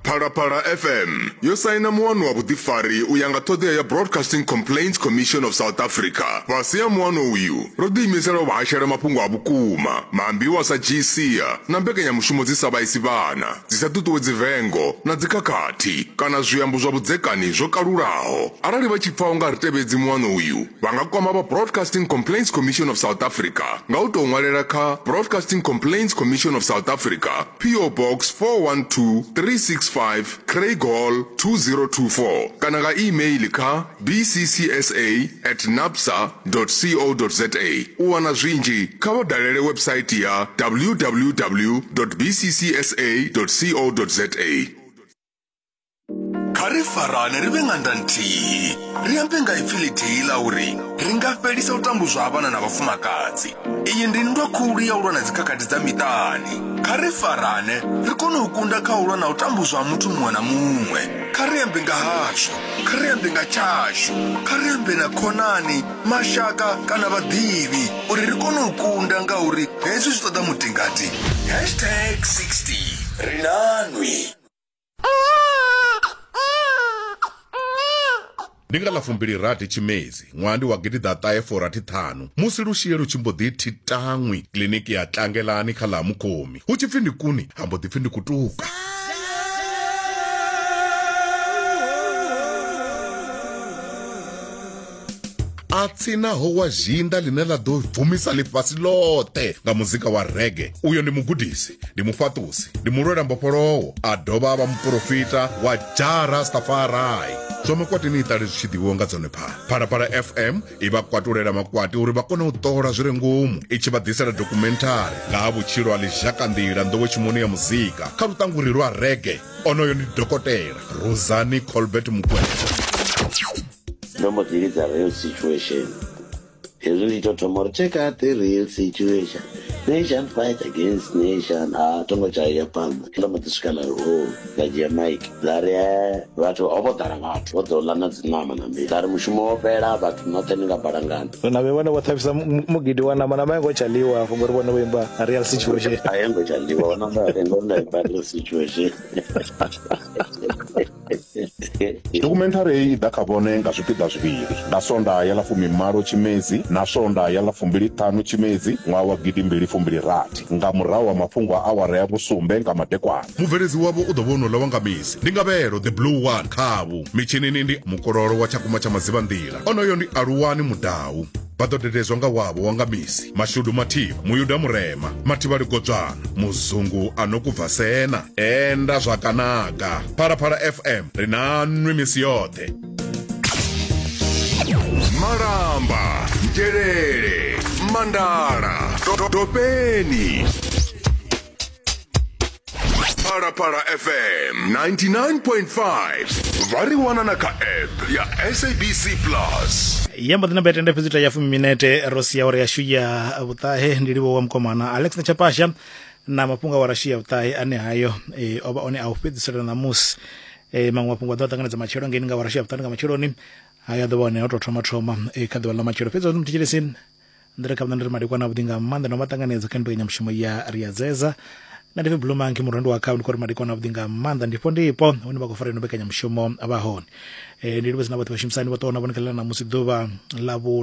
Phalaphala FM yo saina muano wa vhuḓifari u ya nga ṱhoḓea ya Broadcasting Complaints Commission of South Africa. Fhasi ya muano uyu ro ḓiimisela u vhashela mafhungo a vhukuma, maambiwa sa GCA na mbekanyamushumo dzi sa vhaisi vhana, dzi sa ṱuṱuwedzi vengo na dzikhakhathi kana zwiambo zwa vhudzekani zwo kalulaho. Arali vha tshi pfa u nga ri tevhedzi muano uyu, vha nga kwama vha Broadcasting Complaints Commission of South Africa nga u tou ṅwalela kha Broadcasting Complaints Commission of South Africa, PO Box 412365 Craig Hall 2024, kana nga email kha bccsa@napsa.co.za. U wana zwinzhi kha vha dalele website ya www.bccsa.co.za. Kare farane ri venganda nthihi ri ambe nga ipfi lithihi la uri ri nga fhelisa u tambudzwa ha vhana na vhafumakadzi. Iyi ndi nndwa khulu ya u lwa na dzikhakhathi dza miṱani. Kha ri farane ri kone u kunda kha u lwa na u tambudzwa ha muthu muṅwe na muṅwe. Kha ri ambe nga hashu, kha ri ambe nga tshashu, kha ri ambe na khonani, mashaka kana vhaḓivhi uri ri kone u kunda nga uri hezwi zwi ṱoḓa mutingati. #60 ri nanwi. Ndi nga ḽa 27 Tshimedzi ṅwaha wa 2045 musi Lushie lu tshi mbo ḓi thitaṅwi kiḽiniki ya Tlangelani kha ḽa Mukhomi hu tshi pfi ndi kuni ha mbo ḓi pfi ndi kutuka. A tsinaho wa zhinda line ḽa ḓo bvumisa ḽifhasi ḽoṱhe nga muzika wa reggae. Uyo ndi mugudisi, ndi mufhaṱusi, ndi mulwela mbofholowo, a dovha a vha muprofita wa Jah Rastafari. Zwa makwatini iṱali zwi tshi ḓivhiwa nga dzone Phalaphala FM i vha kwatulela makwati uri vha kone u ṱola zwi re ngomu, i tshi vha ḓisela dokumentari nga ha vhutshilo ha Lizhakanḓila, nḓowetshimoni ya muzika kha luṱanguri lwa reggae. Onoyo ndi Dokotela Rosani Colbert Mukwevho. Nombo is a real situation. Here's really to tomorrow. Check out the real situation. Nation fight against nation. Tongo chaya pam. Kilometers kala road. Gajia Mike. Daria watu obotara ngatu. Woto lana zinama na mbi. Dari mushumo opera but nothing nga barangana. Na wewana wathafisa mugidi wana mana mango chaliwa. Fungori wana wemba a real situation. Ayengo chaliwa wana wemba real situation. Dokumentari idakabone nga zwipiḓa zwivhili na sonda ya ḽa 18 Tshimedzi na sonda ya ḽa 25 Tshimedzi ṅwaha wa 2026 nga murahu wa mafhungo a awara ya vhusumbe nga madekwana. Mubveledzi wavho u ḓo vha ono ḽa wanga misi ndi Ngavhelo the Blue One khavhu. Mitshinini ndi mukololo wa Tshakumba tsha Madzivhanḓila. Onoyo ndi Aluwani Mudau. Vha ḓo dededzwa nga wavho wanga misi Mashudu Mathiva, Muyuda Murema, Mathivhali Godzwana, Muzungu Anokubva Sena, Enda Zvakanaka. Phalaphala FM ri nanwi misi yoṱhe. Maramba, Ntelele, Mandala, Topeni. Phalaphala FM 99.5 variwana na ka app ya SABC Plus. Yamba dina betende pezita ya 10 minute Rosia wa yashu ya vhutahe ndiliwo wa mkomana Alex na Chapasha na mapunga wa rashia vhutahe ane hayo oba one au pedzisela na mus mangwa pungwa dota ngana za machero ngeni nga wa rashia vhutahe nga machero ni haya dwa oto troma kadwa la machero pezo mtijilesin ndere kabna ndere madikwa na budinga manda no matanganeza kanbe nyamshimo ya Riazeza na ndive Bluma ngi murando wa kaunti kwa madikwa na budinga manda ndipo oni bakofara no bekanya mshomo abahoni ndiliwe zina batwa shimsani batona bonekala na musidoba labo